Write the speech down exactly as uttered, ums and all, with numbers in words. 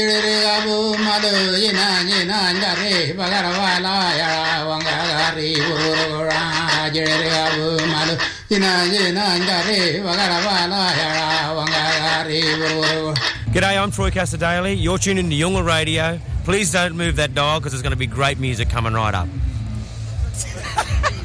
G'day, I'm Troy Casadale. You're tuned into Yungle Radio. Please don't move that dial because there's going to be great music coming right up.